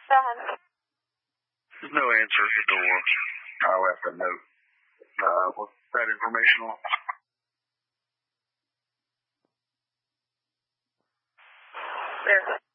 Go ahead. There's no answer at the door. I left a note. Was that informational? There's